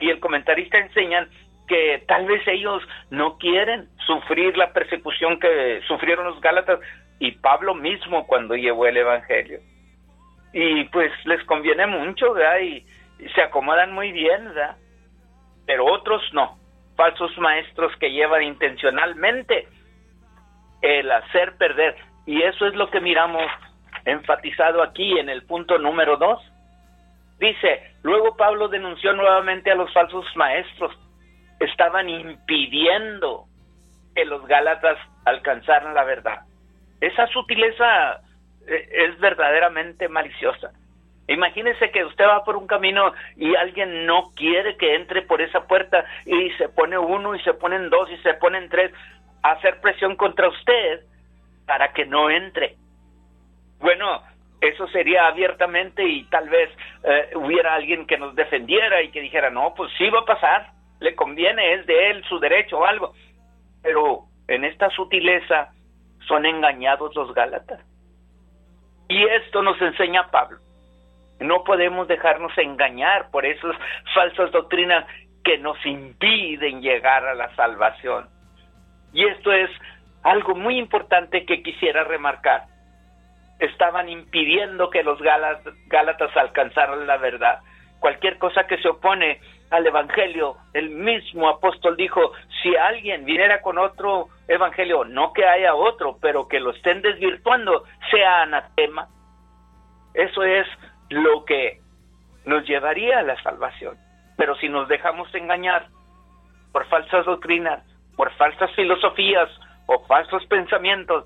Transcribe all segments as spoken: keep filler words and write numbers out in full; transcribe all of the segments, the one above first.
y el comentarista enseñan que tal vez ellos no quieren sufrir la persecución que sufrieron los Gálatas y Pablo mismo cuando llevó el evangelio. Y pues les conviene mucho, ¿verdad? Y, y se acomodan muy bien, ¿verdad? Pero otros no, falsos maestros que llevan intencionalmente el hacer perder. Y eso es lo que miramos enfatizado aquí en el punto número dos. Dice, luego Pablo denunció nuevamente a los falsos maestros. Estaban impidiendo que los Gálatas alcanzaran la verdad. Esa sutileza es verdaderamente maliciosa. Imagínese que usted va por un camino y alguien no quiere que entre por esa puerta y se pone uno y se ponen dos y se ponen tres a hacer presión contra usted para que no entre. Bueno, eso sería abiertamente y tal vez eh, hubiera alguien que nos defendiera y que dijera, no, pues sí va a pasar, le conviene, es de él su derecho o algo. Pero en esta sutileza son engañados los Gálatas. Y esto nos enseña Pablo. No podemos dejarnos engañar por esas falsas doctrinas que nos impiden llegar a la salvación. Y esto es algo muy importante que quisiera remarcar. Estaban impidiendo que los Gálatas, Gálatas alcanzaran la verdad. Cualquier cosa que se opone al evangelio, el mismo apóstol dijo, si alguien viniera con otro evangelio, no que haya otro, pero que lo estén desvirtuando, sea anatema. Eso es lo que nos llevaría a la salvación. Pero si nos dejamos engañar por falsas doctrinas, por falsas filosofías o falsos pensamientos,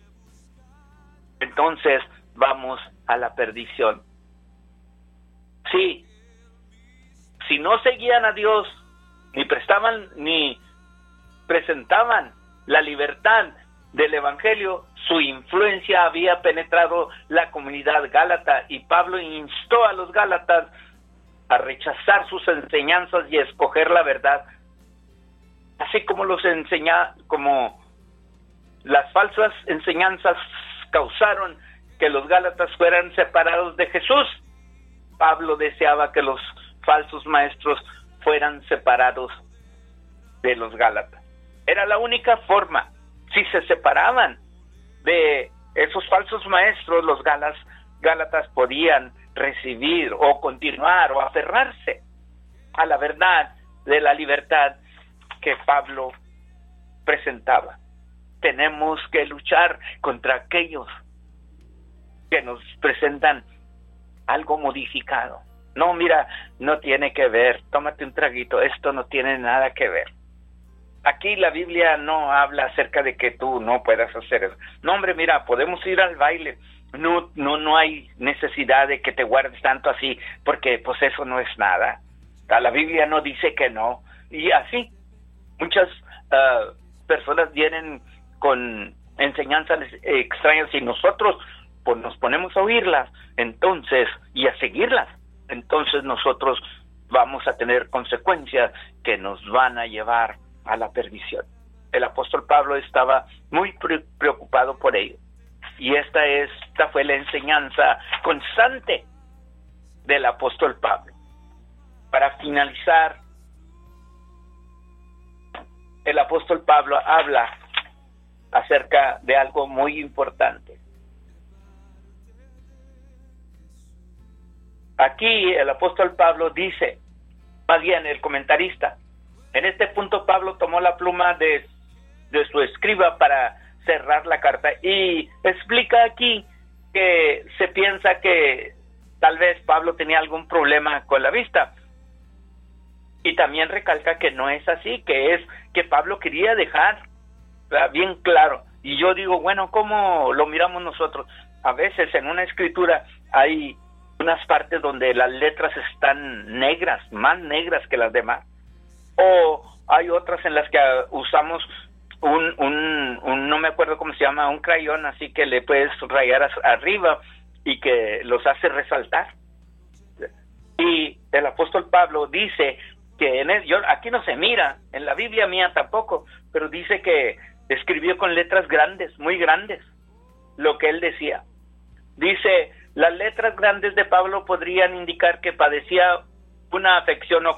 entonces vamos a la perdición. Sí, si no seguían a Dios, ni prestaban, ni presentaban la libertad del evangelio, su influencia había penetrado la comunidad gálata y Pablo instó a los gálatas a rechazar sus enseñanzas y a escoger la verdad, así como los enseña, como las falsas enseñanzas causaron que los gálatas fueran separados de Jesús. Pablo deseaba que los falsos maestros fueran separados de los gálatas. Era la única forma. Si se separaban de esos falsos maestros, los galas, gálatas podían recibir o continuar o aferrarse a la verdad de la libertad que Pablo presentaba. Tenemos que luchar contra aquellos que nos presentan algo modificado. No, mira, no tiene que ver, tómate un traguito, esto no tiene nada que ver. Aquí la Biblia no habla acerca de que tú no puedas hacer eso. No, hombre, mira, podemos ir al baile. No, no, no hay necesidad de que te guardes tanto así, porque pues eso no es nada. La Biblia no dice que no. Y así, muchas uh, personas vienen con enseñanzas extrañas y nosotros pues nos ponemos a oírlas, entonces, y a seguirlas. Entonces nosotros vamos a tener consecuencias que nos van a llevar a la perdición. El apóstol Pablo estaba muy pre- preocupado por ello. Y esta, es, esta fue la enseñanza constante del apóstol Pablo. Para finalizar, el apóstol Pablo habla acerca de algo muy importante. Aquí el apóstol Pablo dice, más bien el comentarista, en este punto Pablo tomó la pluma de, de su escriba para cerrar la carta y explica aquí que se piensa que tal vez Pablo tenía algún problema con la vista. Y también recalca que no es así, que es que Pablo quería dejar, ¿verdad?, bien claro. Y yo digo, bueno, ¿cómo lo miramos nosotros? A veces en una escritura hay unas partes donde las letras están negras, más negras que las demás. O hay otras en las que usamos un, un, un no me acuerdo cómo se llama, un crayón, así que le puedes rayar a, arriba y que los hace resaltar. Y el apóstol Pablo dice que en el, yo, aquí no se mira, en la Biblia mía tampoco, pero dice que escribió con letras grandes, muy grandes, lo que él decía. Dice, las letras grandes de Pablo podrían indicar que padecía una afección